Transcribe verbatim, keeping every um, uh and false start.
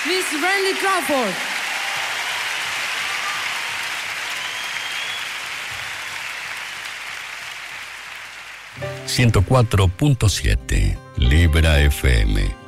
Miss Randy Crawford. ciento cuatro punto siete Libra F M.